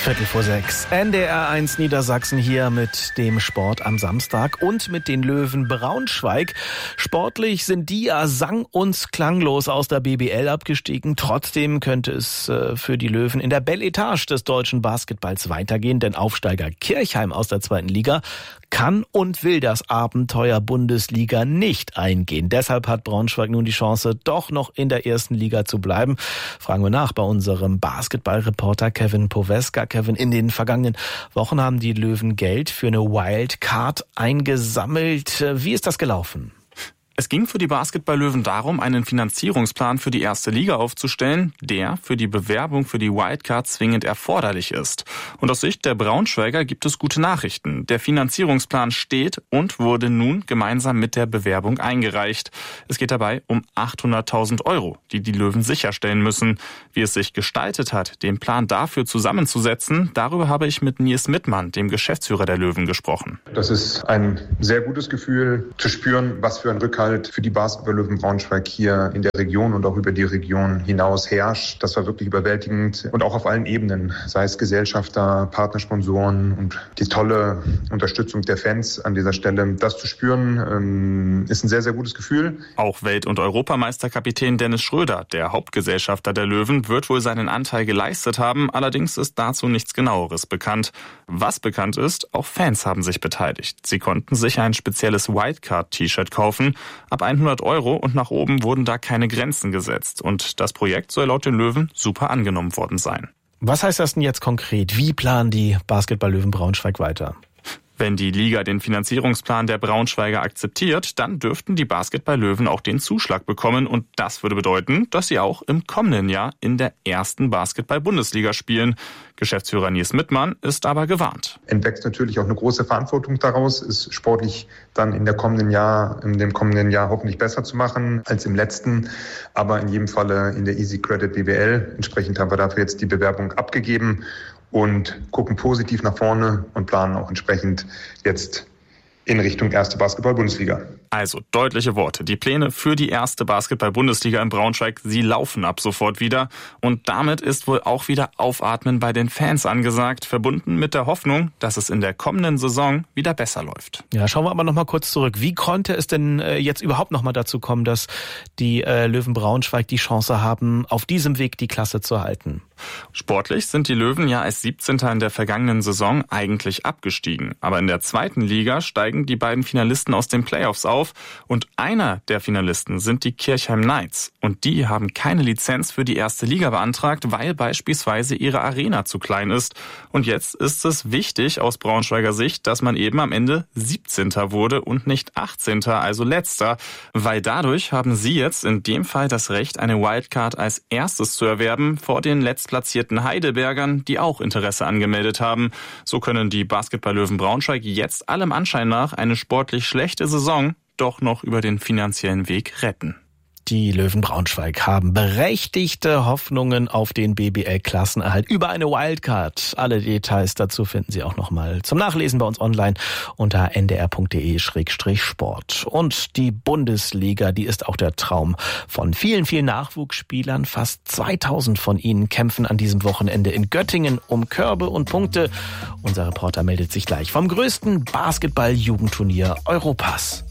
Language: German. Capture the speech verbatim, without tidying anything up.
Viertel vor sechs. N D R eins Niedersachsen hier mit dem Sport am Samstag und mit den Löwen Braunschweig. Sportlich sind die ja sang- und klanglos aus der B B L abgestiegen. Trotzdem könnte es äh, für die Löwen in der Bel Etage des deutschen Basketballs weitergehen, denn Aufsteiger Kirchheim aus der zweiten Liga kann und will das Abenteuer Bundesliga nicht eingehen. Deshalb hat Braunschweig nun die Chance, doch noch in der ersten Liga zu bleiben. Fragen wir nach bei unserem Basketballreporter Kevin Poweska. Kevin, in den vergangenen Wochen haben die Löwen Geld für eine Wildcard eingesammelt. Wie ist das gelaufen? Es ging für die Basketball-Löwen darum, einen Finanzierungsplan für die erste Liga aufzustellen, der für die Bewerbung für die Wildcard zwingend erforderlich ist. Und aus Sicht der Braunschweiger gibt es gute Nachrichten. Der Finanzierungsplan steht und wurde nun gemeinsam mit der Bewerbung eingereicht. Es geht dabei um achthunderttausend Euro, die die Löwen sicherstellen müssen. Wie es sich gestaltet hat, den Plan dafür zusammenzusetzen, darüber habe ich mit Nils Mittmann, dem Geschäftsführer der Löwen, gesprochen. Das ist ein sehr gutes Gefühl, zu spüren, was für ein Rückhalt für die Basketball-Löwen Braunschweig hier in der Region und auch über die Region hinaus herrscht. Das war wirklich überwältigend und auch auf allen Ebenen, sei es Gesellschafter, Partnersponsoren und die tolle Unterstützung der Fans an dieser Stelle. Das zu spüren, ist ein sehr, sehr gutes Gefühl. Auch Welt- und Europameisterkapitän Dennis Schröder, der Hauptgesellschafter der Löwen, wird wohl seinen Anteil geleistet haben. Allerdings ist dazu nichts Genaueres bekannt. Was bekannt ist, auch Fans haben sich beteiligt. Sie konnten sich ein spezielles Wildcard-T-Shirt kaufen. Ab hundert Euro und nach oben wurden da keine Grenzen gesetzt. Und das Projekt soll laut den Löwen super angenommen worden sein. Was heißt das denn jetzt konkret? Wie planen die Basketball-Löwen Braunschweig weiter? Wenn die Liga den Finanzierungsplan der Braunschweiger akzeptiert, dann dürften die Basketball-Löwen auch den Zuschlag bekommen. Und das würde bedeuten, dass sie auch im kommenden Jahr in der ersten Basketball-Bundesliga spielen. Geschäftsführer Nils Mittmann ist aber gewarnt. Entwächst natürlich auch eine große Verantwortung daraus, ist sportlich dann in der kommenden Jahr, in dem kommenden Jahr hoffentlich besser zu machen als im letzten. Aber in jedem Falle in der Easy Credit B B L. Entsprechend haben wir dafür jetzt die Bewerbung abgegeben und gucken positiv nach vorne und planen auch entsprechend jetzt in Richtung erste Basketball-Bundesliga. Also deutliche Worte. Die Pläne für die erste Basketball-Bundesliga in Braunschweig, sie laufen ab sofort wieder. Und damit ist wohl auch wieder Aufatmen bei den Fans angesagt, verbunden mit der Hoffnung, dass es in der kommenden Saison wieder besser läuft. Ja, schauen wir aber noch mal kurz zurück. Wie konnte es denn äh, jetzt überhaupt noch mal dazu kommen, dass die äh, Löwen Braunschweig die Chance haben, auf diesem Weg die Klasse zu halten? Sportlich sind die Löwen ja als siebzehnter in der vergangenen Saison eigentlich abgestiegen. Aber in der zweiten Liga steigen die beiden Finalisten aus den Playoffs auf. Und einer der Finalisten sind die Kirchheim Knights. Und die haben keine Lizenz für die erste Liga beantragt, weil beispielsweise ihre Arena zu klein ist. Und jetzt ist es wichtig aus Braunschweiger Sicht, dass man eben am Ende siebzehnter wurde und nicht achtzehnter, also letzter. Weil dadurch haben sie jetzt in dem Fall das Recht, eine Wildcard als erstes zu erwerben vor den letztplatzierten Heidelbergern, die auch Interesse angemeldet haben. So können die Basketball-Löwen Braunschweig jetzt allem Anschein nach eine sportlich schlechte Saison doch noch über den finanziellen Weg retten. Die Löwen Braunschweig haben berechtigte Hoffnungen auf den B B L-Klassenerhalt über eine Wildcard. Alle Details dazu finden Sie auch noch mal zum Nachlesen bei uns online unter n d r punkt d e slash sport. Und die Bundesliga, die ist auch der Traum von vielen, vielen Nachwuchsspielern. Fast zweitausend von ihnen kämpfen an diesem Wochenende in Göttingen um Körbe und Punkte. Unser Reporter meldet sich gleich vom größten Basketball-Jugendturnier Europas.